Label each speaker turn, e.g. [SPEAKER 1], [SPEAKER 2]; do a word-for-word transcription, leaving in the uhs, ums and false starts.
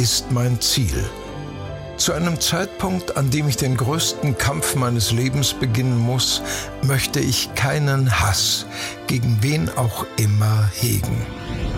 [SPEAKER 1] ist mein Ziel. Zu einem Zeitpunkt, an dem ich den größten Kampf meines Lebens beginnen muss, möchte ich keinen Hass gegen wen auch immer hegen.